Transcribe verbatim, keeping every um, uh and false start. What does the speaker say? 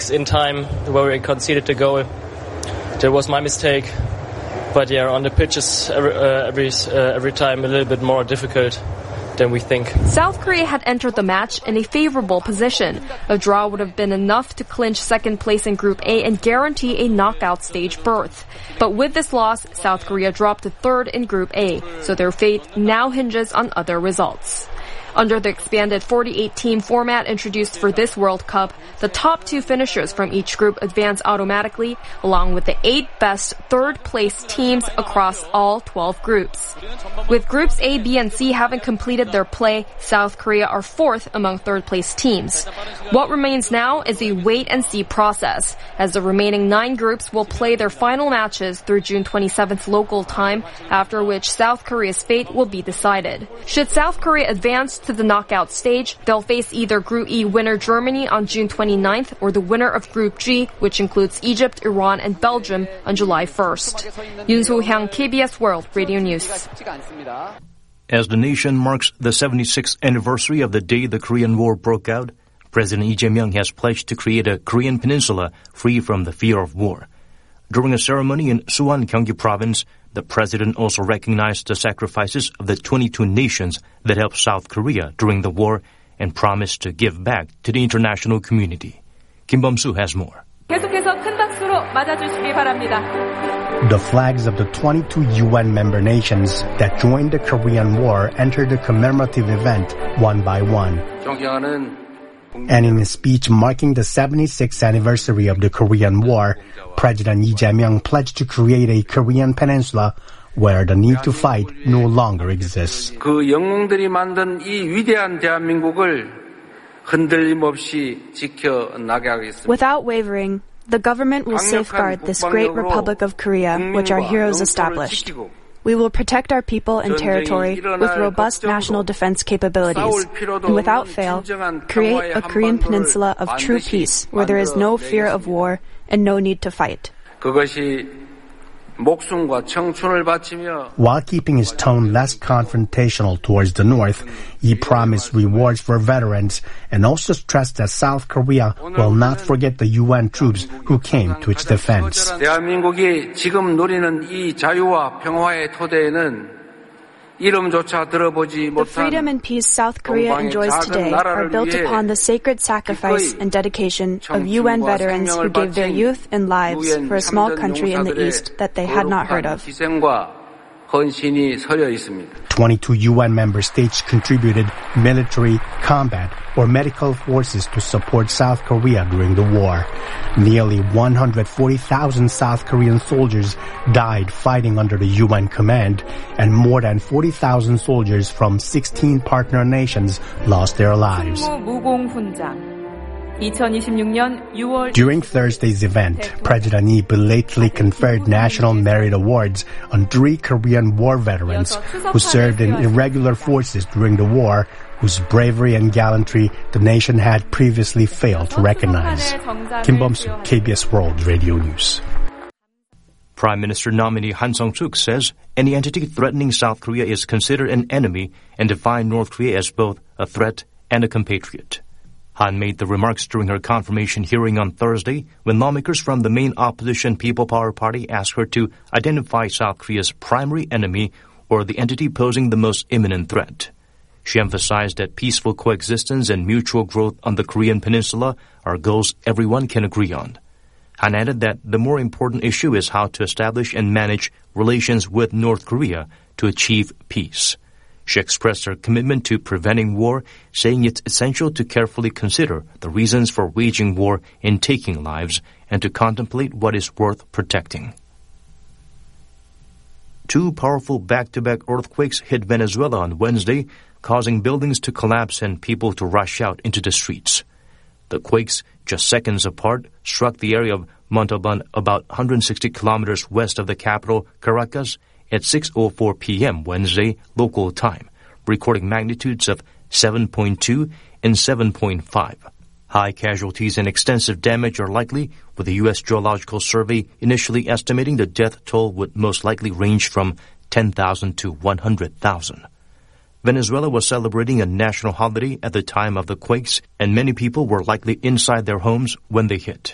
mistakes in time where we conceded the goal. That was my mistake. But yeah, on the pitch is every, uh, every, uh, every time a little bit more difficult than we think. South Korea had entered the match in a favorable position. A draw would have been enough to clinch second place in Group A and guarantee a knockout stage berth. But with this loss, South Korea dropped to third in Group A, so their fate now hinges on other results. Under the expanded forty-eight team format introduced for this World Cup, the top two finishers from each group advance automatically, along with the eight best third-place teams across all twelve groups. With Groups A, B, and C having completed their play, South Korea are fourth among third-place teams. What remains now is a wait-and-see process, as the remaining nine groups will play their final matches through June twenty-seventh local time, after which South Korea's fate will be decided. Should South Korea advance to the knockout stage, they'll face either Group E winner Germany on June twenty-ninth or the winner of Group G, which includes Egypt, Iran, and Belgium, on July first. Yoon So-hyang, K B S World Radio News. As the nation marks the seventy-sixth anniversary of the day the Korean War broke out, President Lee Jae-myung has pledged to create a Korean peninsula free from the fear of war. During a ceremony in Suwon, Gyeonggi Province, the president also recognized the sacrifices of the twenty-two nations that helped South Korea during the war and promised to give back to the international community. Kim Bum-soo has more. 계속해서 큰 박수로 맞아주시기 바랍니다. The flags of the twenty-two U N member nations that joined the Korean War entered the commemorative event one by one. And in his speech marking the seventy-sixth anniversary of the Korean War, President Lee Jae-myung pledged to create a Korean peninsula where the need to fight no longer exists. 그 영웅들이 만든 이 위대한 대한민국을 흔들림 없이 지켜 나가겠습니다. Without wavering, the government will safeguard this great Republic of Korea, which our heroes established. We will protect our people and territory with robust national defense capabilities, and without fail, create a Korean peninsula of true peace where there is no fear of war and no need to fight. While keeping his tone less confrontational towards the North, he promised rewards for veterans and also stressed that South Korea will not forget the U N troops who came to its defense. 대한민국이 지금 누리는 이 자유와 평화의 토대에는 The freedom and peace South Korea enjoys today are built upon the sacred sacrifice and dedication of U N veterans who gave their youth and lives for a small country in the East that they had not heard of. twenty-two U N member states contributed military, combat, or medical forces to support South Korea during the war. Nearly one hundred forty thousand South Korean soldiers died fighting under the U N command, and more than forty thousand soldiers from sixteen partner nations lost their lives. During Thursday's event, President Lee belatedly conferred National Merit Awards on three Korean War veterans who served in irregular forces during the war, whose bravery and gallantry the nation had previously failed to recognize. Kim Bum-soo, K B S World Radio News. Prime Minister nominee Han Sung-suk says any entity threatening South Korea is considered an enemy and defined North Korea as both a threat and a compatriot. Han made the remarks during her confirmation hearing on Thursday when lawmakers from the main opposition People Power Party asked her to identify South Korea's primary enemy or the entity posing the most imminent threat. She emphasized that peaceful coexistence and mutual growth on the Korean peninsula are goals everyone can agree on. Han added that the more important issue is how to establish and manage relations with North Korea to achieve peace. She expressed her commitment to preventing war, saying it's essential to carefully consider the reasons for waging war and taking lives, and to contemplate what is worth protecting. Two powerful back-to-back earthquakes hit Venezuela on Wednesday, causing buildings to collapse and people to rush out into the streets. The quakes, just seconds apart, struck the area of Montalban about one hundred sixty kilometers west of the capital, Caracas, at six oh four p.m. Wednesday local time, recording magnitudes of seven point two and seven point five. High casualties and extensive damage are likely, with the U S Geological Survey initially estimating the death toll would most likely range from ten thousand to one hundred thousand. Venezuela was celebrating a national holiday at the time of the quakes, and many people were likely inside their homes when they hit.